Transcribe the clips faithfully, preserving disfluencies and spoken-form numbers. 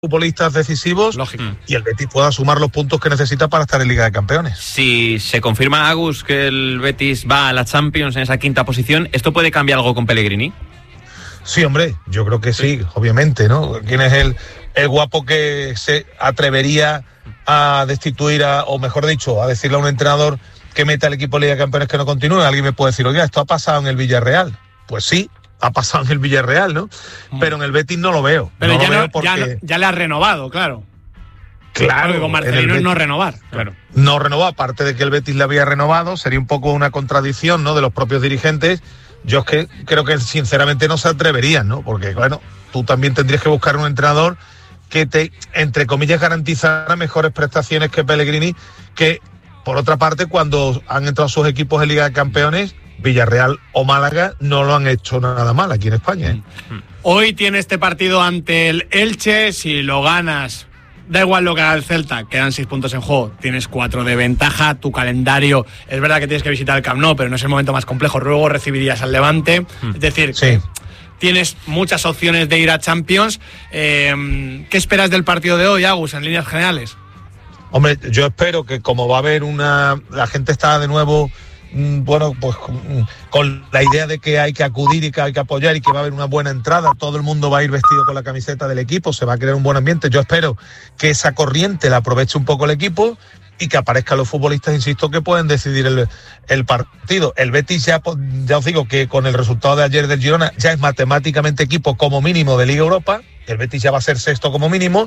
futbolistas decisivos. Lógico. Y el Betis pueda sumar los puntos que necesita para estar en Liga de Campeones. Si se confirma, Agus, que el Betis va a la Champions en esa quinta posición, ¿esto puede cambiar algo con Pellegrini? Sí, hombre, yo creo que sí, obviamente, ¿no? ¿Quién es el, el guapo que se atrevería a destituir, a, o mejor dicho, a decirle a un entrenador que meta al equipo de Liga de Campeones que no continúe? Alguien me puede decir, oiga, esto ha pasado en el Villarreal. Pues sí, ha pasado en el Villarreal, ¿no? Pero en el Betis no lo veo. Pero no ya, lo no, veo porque... ya, no, ya le ha renovado, claro. Claro. Porque con Marcelino es no renovar, claro. No renovó, aparte de que el Betis le había renovado, sería un poco una contradicción, ¿no?, de los propios dirigentes. Yo es que creo que sinceramente no se atreverían, ¿no? Porque, bueno, tú también tendrías que buscar un entrenador que te, entre comillas, garantizara mejores prestaciones que Pellegrini, que, por otra parte, cuando han entrado sus equipos en Liga de Campeones, Villarreal o Málaga no lo han hecho nada mal aquí en España, ¿eh? Hoy tiene este partido ante el Elche, si lo ganas, da igual lo que haga el Celta, quedan seis puntos en juego, tienes cuatro de ventaja, tu calendario, es verdad que tienes que visitar el Camp Nou, pero no es el momento más complejo, luego recibirías al Levante, mm. es decir, sí. tienes muchas opciones de ir a Champions. Eh, ¿Qué esperas del partido de hoy, Agus, en líneas generales? Hombre, yo espero que como va a haber una... la gente está de nuevo... bueno, pues con la idea de que hay que acudir y que hay que apoyar y que va a haber una buena entrada, todo el mundo va a ir vestido con la camiseta del equipo, se va a crear un buen ambiente. Yo espero que esa corriente la aproveche un poco el equipo y que aparezcan los futbolistas, insisto, que pueden decidir el, el partido. El Betis ya, ya os digo que con el resultado de ayer del Girona ya es matemáticamente equipo como mínimo de Liga Europa, el Betis ya va a ser sexto como mínimo.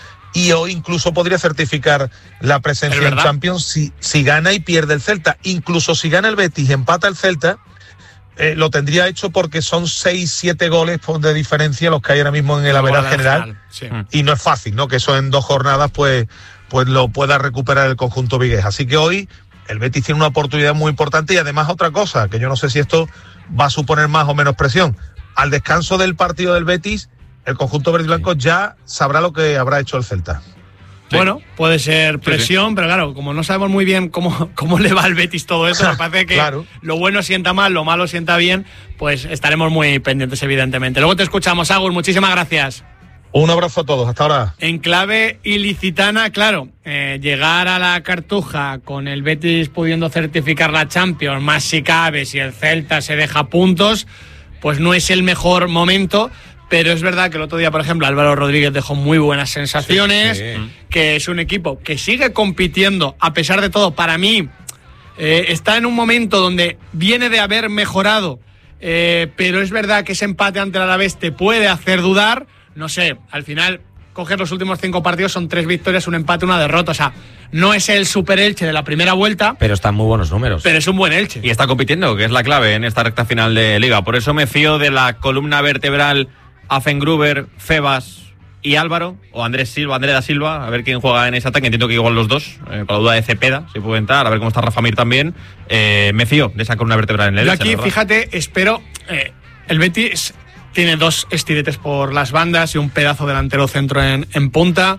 Y hoy incluso podría certificar la presencia en Champions si, si gana y pierde el Celta. Incluso si gana el Betis y empata el Celta, eh, lo tendría hecho porque son seis, siete goles de diferencia los que hay ahora mismo en el averaje general. Sí. Y no es fácil, ¿no?, que eso en dos jornadas pues, pues lo pueda recuperar el conjunto vigués. Así que hoy el Betis tiene una oportunidad muy importante y además otra cosa, que yo no sé si esto va a suponer más o menos presión. Al descanso del partido del Betis, el conjunto verde y blanco ya sabrá lo que habrá hecho el Celta. Sí. Bueno, puede ser presión, sí, sí. pero claro, como no sabemos muy bien cómo, cómo le va al Betis todo eso, me parece que claro. lo bueno sienta mal, lo malo sienta bien, pues estaremos muy pendientes, evidentemente. Luego te escuchamos, Agus, muchísimas gracias. Un abrazo a todos, hasta ahora. En clave ilicitana, claro, eh, llegar a la Cartuja con el Betis pudiendo certificar la Champions, más si cabe, si el Celta se deja puntos, pues no es el mejor momento. Pero es verdad que el otro día, por ejemplo, Álvaro Rodríguez dejó muy buenas sensaciones, sí, sí. que es un equipo que sigue compitiendo, a pesar de todo, para mí, eh, está en un momento donde viene de haber mejorado, eh, pero es verdad que ese empate ante el Alavés te puede hacer dudar, no sé, al final, coger los últimos cinco partidos, son tres victorias, un empate, una derrota, o sea, no es el super Elche de la primera vuelta. Pero están muy buenos números. Pero es un buen Elche. Y está compitiendo, que es la clave en esta recta final de Liga, por eso me fío de la columna vertebral Afengruber, Febas y Álvaro, o Andrés Silva, Andrés da Silva, a ver quién juega en ese ataque, entiendo que igual los dos, eh, con la duda de Cepeda, si puede entrar, a ver cómo está Rafa Mir también, eh, me fío de esa columna vertebral en el Yo aquí, Elche, fíjate, espero, eh, el Betis tiene dos estiretes por las bandas y un pedazo delantero centro en, en punta,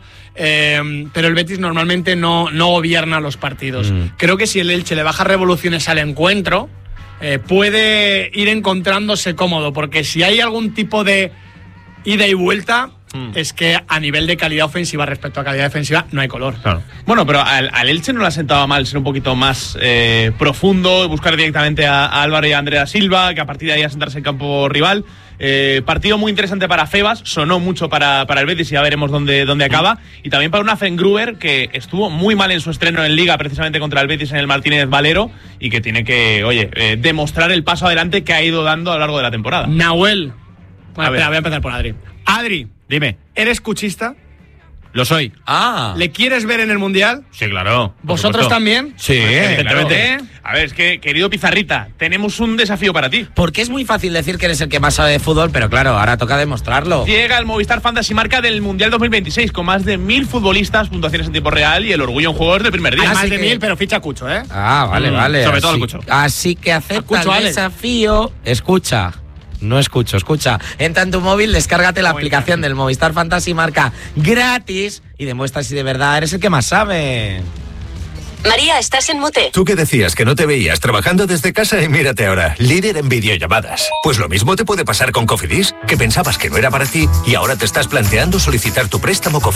eh, pero el Betis normalmente no, no gobierna los partidos. Mm. Creo que si el Elche le baja revoluciones al encuentro, eh, puede ir encontrándose cómodo, porque si hay algún tipo de ida y vuelta, mm. es que a nivel de calidad ofensiva respecto a calidad defensiva no hay color. Claro. Bueno, pero al, al Elche no le ha sentado mal ser un poquito más eh, profundo, buscar directamente a, a Álvaro y a Andrea Silva, que a partir de ahí a sentarse en campo rival. Eh, partido muy interesante para Febas, sonó mucho para, para el Betis y ya veremos dónde, dónde acaba. Y también para una Fengruber que estuvo muy mal en su estreno en Liga, precisamente contra el Betis en el Martínez Valero, y que tiene que, oye, eh, demostrar el paso adelante que ha ido dando a lo largo de la temporada. Nahuel. Bueno, espera, voy a empezar por Adri. Adri, dime. ¿Eres cuchista? Lo soy. Ah. ¿Le quieres ver en el Mundial? Sí, claro. ¿Vosotros también? Sí, evidentemente. Claro. A ver, es que, querido Pizarrita, tenemos un desafío para ti. Porque es muy fácil decir que eres el que más sabe de fútbol, pero claro, ahora toca demostrarlo. Llega el Movistar Fantasy Marca del Mundial dos mil veintiséis, con más de mil futbolistas, puntuaciones en tiempo real y el orgullo en juego desde el primer día. Hay más Así de que... mil, pero ficha Cucho, ¿eh? Ah, vale, mm, vale. Sobre así, todo el Cucho. Así que acepta Cucho, el Ale. desafío. Escucha. No escucho, escucha. Entra en tu móvil, descárgate la Movistar. aplicación del Movistar Fantasy Marca gratis y demuestra si de verdad eres el que más sabe. María, estás en mute. Tú que decías que no te veías trabajando desde casa y mírate ahora, líder en videollamadas. Pues lo mismo te puede pasar con Cofidis, que pensabas que no era para ti y ahora te estás planteando solicitar tu préstamo Cofidis.